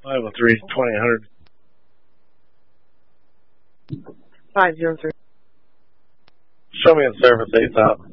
503, 2000. 503. Show me in service 8000.